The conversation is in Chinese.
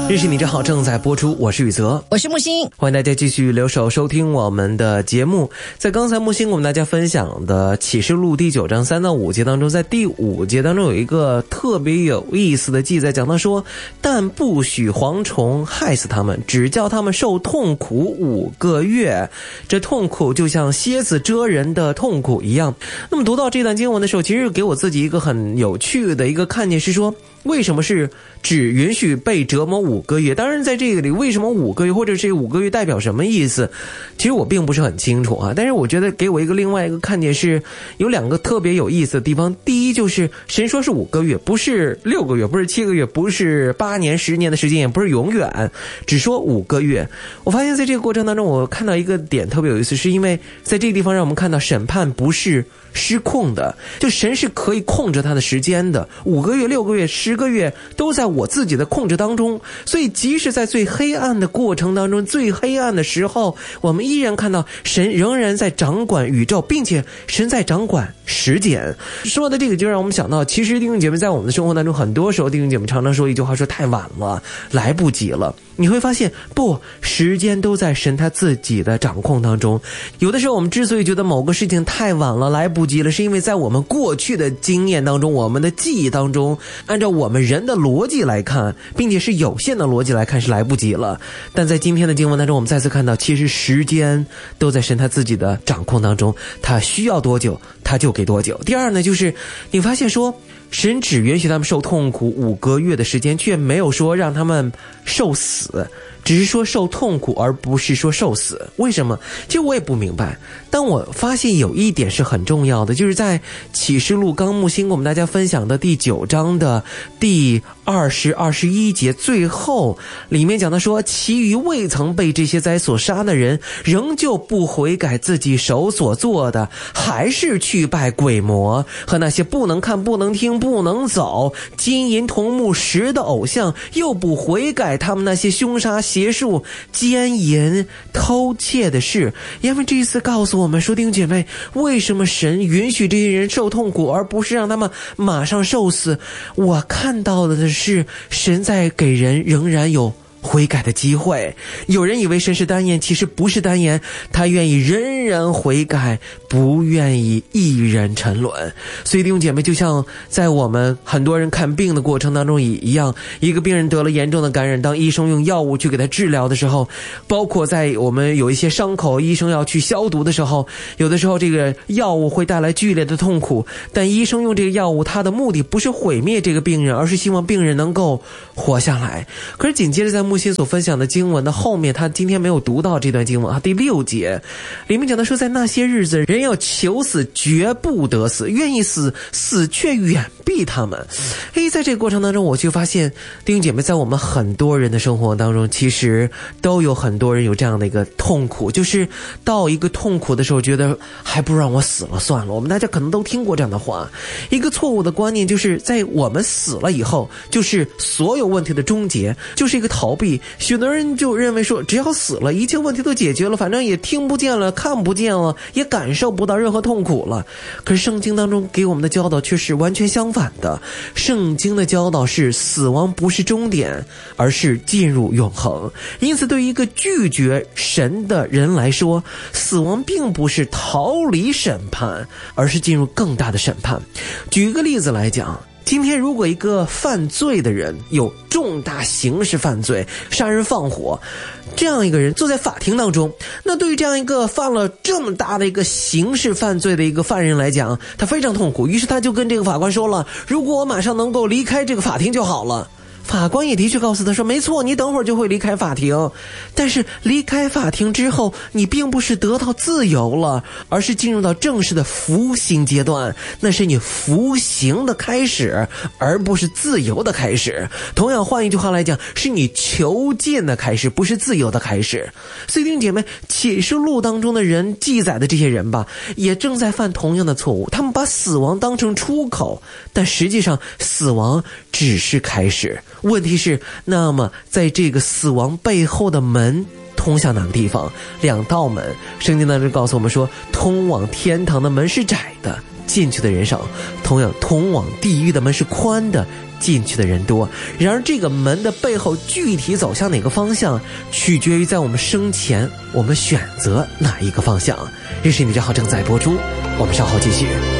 认识你正好正在播出，我是宇泽， 我是木星， 欢迎大家继续留守收听我们的节目。在刚才木星我们大家分享的启示录第9章3到5节当中，在第5节当中有一个特别有意思的记载，讲到说，但不许蝗虫害死他们，只叫他们受痛苦5个月，这痛苦就像蝎子蛰人的痛苦一样。那么读到这段经文的时候，其实给我自己一个很有趣的一个看见，是说为什么是只允许被折磨5个月？当然在这个里为什么5个月，或者这5个月代表什么意思，其实我并不是很清楚啊。但是我觉得给我另外一个看点是有2个特别有意思的地方。第一就是神说是5个月，不是6个月，不是7个月，不是8年10年的时间，也不是永远，只说5个月。我发现在这个过程当中，我看到一个点特别有意思，是因为在这个地方让我们看到审判不是失控的，就神是可以控制他的时间的，5个月、6个月、10个月都在我自己的控制当中。所以即使在最黑暗的过程当中，最黑暗的时候，我们依然看到神仍然在掌管宇宙，并且神在掌管时间。说的这个就让我们想到，其实弟兄姐妹在我们的生活当中，很多时候弟兄姐妹常常说一句话，说太晚了，来不及了。你会发现不，时间都在神他自己的掌控当中。有的时候我们之所以觉得某个事情太晚了，来不及了，是因为在我们过去的经验当中，我们的记忆当中，按照我们人的逻辑来看，并且是有限的逻辑来看，是来不及了。但在今天的经文当中，我们再次看到，其实时间都在神他自己的掌控当中，他需要多久他就给多久。第二呢，就是你发现说神只允许他们受痛苦5个月的时间，却没有说让他们受死，只是说受痛苦，而不是说受死。为什么？其实我也不明白。但我发现有一点是很重要的，就是在启示录刚木星跟我们大家分享的第9章的第20、21节最后，里面讲到说，其余未曾被这些灾所杀的人，仍旧不悔改自己手所做的，还是去拜鬼魔和那些不能看、不能听、不能走、金银铜木石的偶像，又不悔改他们那些凶杀、邪术、奸淫、偷窃的事。因为这一次告诉我们说，弟兄姐妹，为什么神允许这些人受痛苦，而不是让他们马上受死？我看到的是神在给人仍然有悔改的机会。有人以为神是单言，其实不是单言，他愿意人人悔改，不愿意一人沉沦。所以弟兄姐妹，就像在我们很多人看病的过程当中一样，一个病人得了严重的感染，当医生用药物去给他治疗的时候，包括在我们有一些伤口，医生要去消毒的时候，有的时候这个药物会带来剧烈的痛苦，但医生用这个药物，他的目的不是毁灭这个病人，而是希望病人能够活下来。可是紧接着在木星所分享的经文的后面，他今天没有读到这段经文啊，第6节里面讲到说，在那些日子，人要求死绝不得死，愿意死，死却远避他们。在这个过程当中，我就发现弟兄姐妹，在我们很多人的生活当中，其实都有很多人有这样的一个痛苦，就是到一个痛苦的时候，觉得还不如让我死了算了。我们大家可能都听过这样的话。一个错误的观念就是在我们死了以后，就是所有问题的终结，就是一个逃避。许多人就认为说，只要死了，一切问题都解决了，反正也听不见了，看不见了，也感受不到任何痛苦了。可是圣经当中给我们的教导却是完全相反的。圣经的教导是，死亡不是终点，而是进入永恒。因此对于一个拒绝神的人来说，死亡并不是逃离审判，而是进入更大的审判。举一个例子来讲，今天如果一个犯罪的人有重大刑事犯罪，杀人放火，这样一个人坐在法庭当中，那对于这样一个犯了这么大的一个刑事犯罪的一个犯人来讲，他非常痛苦。于是他就跟这个法官说了，如果我马上能够离开这个法庭就好了。法官也的确告诉他说，没错，你等会儿就会离开法庭。但是离开法庭之后，你并不是得到自由了，而是进入到正式的服刑阶段，那是你服刑的开始，而不是自由的开始。同样换一句话来讲，是你囚禁的开始，不是自由的开始。所以弟兄姐妹，启示录当中的人记载的这些人吧，也正在犯同样的错误。他们把死亡当成出口，但实际上死亡只是开始。问题是，那么在这个死亡背后的门通向哪个地方？2道门。圣经当中告诉我们说，通往天堂的门是窄的，进去的人少；同样通往地狱的门是宽的， 进去的人多。然而这个门的背后具体走向哪个方向，取决于在我们生前我们选择哪一个方向。日式女教号正在播出，我们稍后继续。